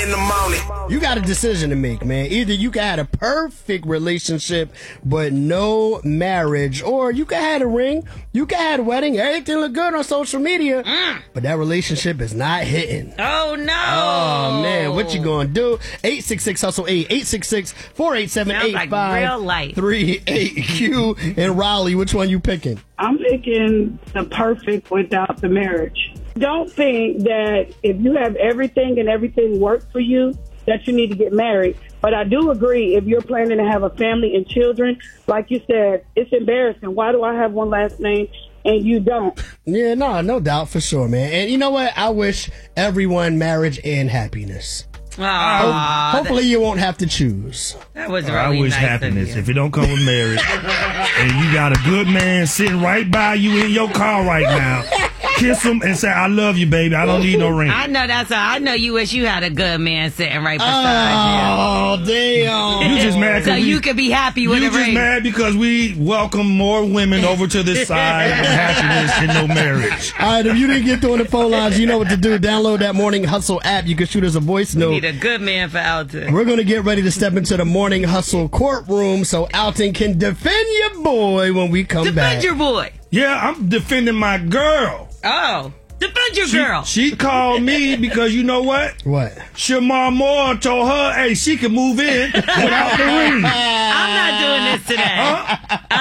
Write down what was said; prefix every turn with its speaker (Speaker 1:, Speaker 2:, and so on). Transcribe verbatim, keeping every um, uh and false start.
Speaker 1: in the morning.
Speaker 2: You got a decision to make, man. Either you can have a perfect relationship but no marriage, or you can have a ring, you can have a wedding, everything look good on social media,
Speaker 3: Mm.
Speaker 2: but that relationship is not hitting.
Speaker 3: Oh, no.
Speaker 2: Oh, man, what you gonna do? eight six six hustle eight, eight six six, four eight seven, eight five three eight Q. And Raleigh, which one you picking?
Speaker 4: I'm picking the perfect without the marriage. Don't think that if you have everything and everything works for you, that you need to get married. But I do agree, if you're planning to have a family and children, like you said, it's embarrassing. Why do I have one last name and you don't?
Speaker 2: Yeah, no, no doubt, for sure, man. And you know what? I wish everyone marriage and happiness.
Speaker 3: Aw,
Speaker 2: Ho- Hopefully you won't have to choose.
Speaker 3: That was
Speaker 5: Uh,
Speaker 3: really
Speaker 5: I wish
Speaker 3: nice
Speaker 5: happiness.
Speaker 3: of you.
Speaker 5: If it don't come with marriage, and you got a good man sitting right by you in your car right now, kiss him and say, "I love you, baby. I don't need no ring."
Speaker 3: I know that's all. I know you wish you had a good man sitting right beside
Speaker 2: Oh, damn.
Speaker 5: You just mad
Speaker 3: you. So
Speaker 5: because
Speaker 3: you could be happy with
Speaker 5: you
Speaker 3: a
Speaker 5: just
Speaker 3: ring.
Speaker 5: mad because we welcome more women over to this side of happiness and no marriage.
Speaker 2: All right, if you didn't get through on the phone lines, you know what to do. Download that Morning Hustle app. You can shoot us a voice note.
Speaker 3: Need a good man for Alton.
Speaker 2: We're going to get ready to step into the Morning Hustle courtroom so Alton can defend your boy when we come
Speaker 3: Defend
Speaker 2: back.
Speaker 3: your boy.
Speaker 5: Yeah, I'm defending my girl.
Speaker 3: Oh, defend your
Speaker 5: She,
Speaker 3: girl.
Speaker 5: she called me because you know what?
Speaker 2: What?
Speaker 5: Shamar Moore told her, hey, she can move in without the ring.
Speaker 3: I'm not doing this today.
Speaker 5: Huh?